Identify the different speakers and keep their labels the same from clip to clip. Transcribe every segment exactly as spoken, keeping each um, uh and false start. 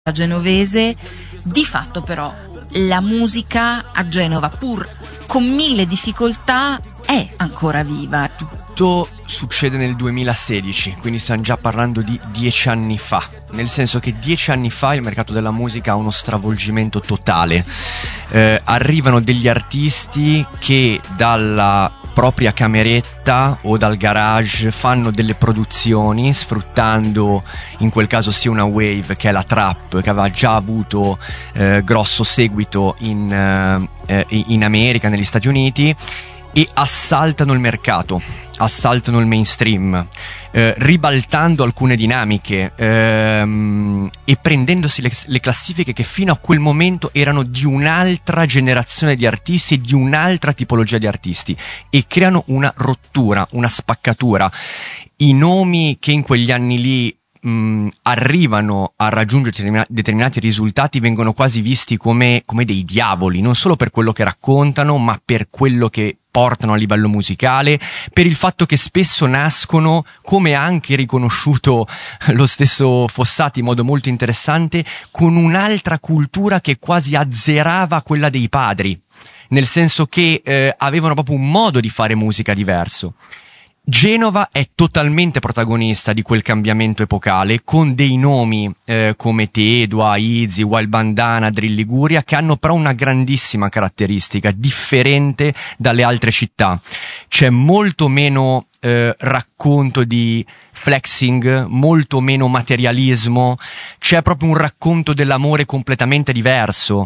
Speaker 1: genovese. Di fatto però la musica a Genova, pur con mille difficoltà, è ancora viva.
Speaker 2: Tutto succede nel duemilasedici, quindi stiamo già parlando di dieci anni fa, nel senso che dieci anni fa il mercato della musica ha uno stravolgimento totale. Eh, arrivano degli artisti che dalla propria cameretta o dal garage fanno delle produzioni sfruttando in quel caso sia una wave che è la trap, che aveva già avuto eh, grosso seguito in, eh, in America, negli Stati Uniti, e assaltano il mercato, assaltano il mainstream, eh, ribaltando alcune dinamiche ehm, e prendendosi le, le classifiche che fino a quel momento erano di un'altra generazione di artisti e di un'altra tipologia di artisti, e creano una rottura, una spaccatura. I nomi che in quegli anni lì mh, arrivano a raggiungere determina- determinati risultati vengono quasi visti come, come dei diavoli, non solo per quello che raccontano, ma per quello che portano a livello musicale, per il fatto che spesso nascono, come ha anche riconosciuto lo stesso Fossati in modo molto interessante, con un'altra cultura che quasi azzerava quella dei padri, nel senso che eh, avevano proprio un modo di fare musica diverso. Genova è totalmente protagonista di quel cambiamento epocale, con dei nomi eh, come Tedua, Izzy, Wild Bandana, Drill Liguria, che hanno però una grandissima caratteristica differente dalle altre città. C'è molto meno eh, racconto di flexing, molto meno materialismo, c'è proprio un racconto dell'amore completamente diverso.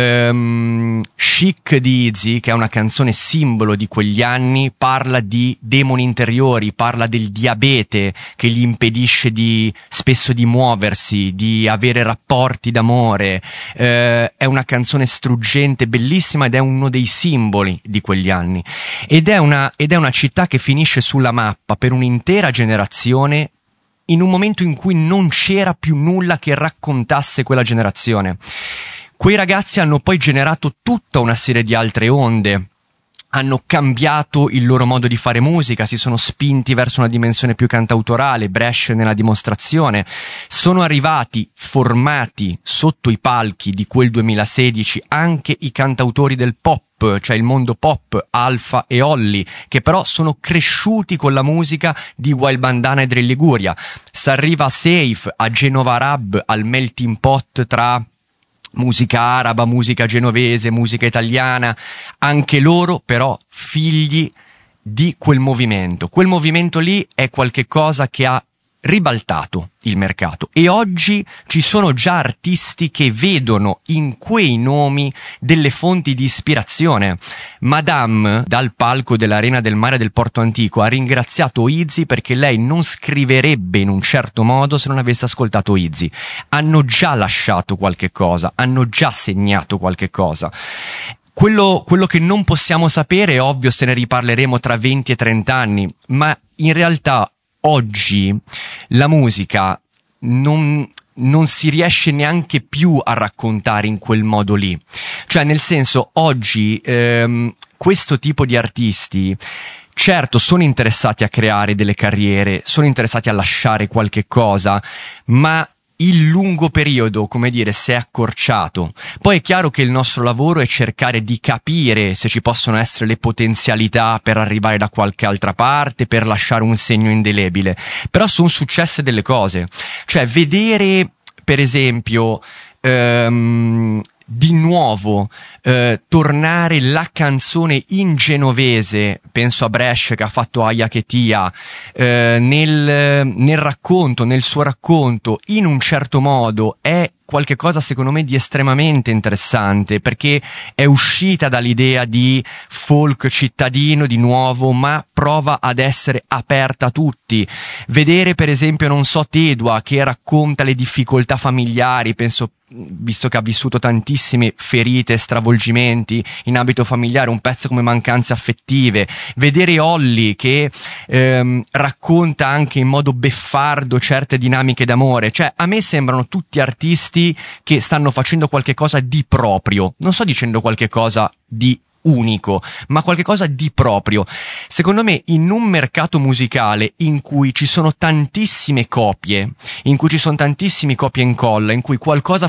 Speaker 2: ehm, Chic di Izzy, che è una canzone simbolo di quegli anni, parla di demoni interiori, parla del diabete che gli impedisce di spesso di muoversi, di avere rapporti d'amore. Eh, è una canzone struggente, bellissima, ed è uno dei simboli di quegli anni, ed è una, ed è una città che finisce sulla mappa per un'intera generazione in un momento in cui non c'era più nulla che raccontasse quella generazione. Quei ragazzi hanno poi generato tutta una serie di altre onde, hanno cambiato il loro modo di fare musica, si sono spinti verso una dimensione più cantautorale, Brescia nella dimostrazione. Sono arrivati formati sotto i palchi di quel duemilasedici anche i cantautori del pop, cioè il mondo pop, Alfa e Olli, che però sono cresciuti con la musica di Wild Bandana e Drill Liguria. S'arriva a Safe, a Genova Rab, al melting pot tra musica araba, musica genovese, musica italiana, anche loro però figli di quel movimento. Quel movimento lì è qualche cosa che ha ribaltato il mercato, e oggi ci sono già artisti che vedono in quei nomi delle fonti di ispirazione. Madame, dal palco dell'Arena del Mare del Porto Antico, ha ringraziato Izzy perché lei non scriverebbe in un certo modo se non avesse ascoltato Izzy. Hanno già lasciato qualche cosa, hanno già segnato qualche cosa. Quello, quello che non possiamo sapere, è ovvio, se ne riparleremo tra venti e trenta anni, ma in realtà oggi la musica non, non si riesce neanche più a raccontare in quel modo lì. Cioè, nel senso, oggi ehm, questo tipo di artisti, certo, sono interessati a creare delle carriere, sono interessati a lasciare qualche cosa, ma il lungo periodo, come dire, si è accorciato. Poi è chiaro che il nostro lavoro è cercare di capire se ci possono essere le potenzialità per arrivare da qualche altra parte, per lasciare un segno indelebile. Però sono successe delle cose. Cioè, vedere, per esempio, ehm, di nuovo eh, tornare la canzone in genovese, penso a Brescia che ha fatto Aya Chetia, eh, nel, nel racconto, nel suo racconto, in un certo modo è qualche cosa secondo me di estremamente interessante, perché è uscita dall'idea di folk cittadino di nuovo, ma prova ad essere aperta a tutti. Vedere per esempio, non so, Tedua che racconta le difficoltà familiari, penso, visto che ha vissuto tantissime ferite e stravolgimenti in ambito familiare, un pezzo come Mancanze affettive. Vedere Olli che ehm, racconta anche in modo beffardo certe dinamiche d'amore. Cioè, a me sembrano tutti artisti che stanno facendo qualche cosa di proprio, non sto dicendo qualche cosa di unico, ma qualcosa di proprio. Secondo me, in un mercato musicale in cui ci sono tantissime copie, in cui ci sono tantissimi copia e incolla, in cui qualcosa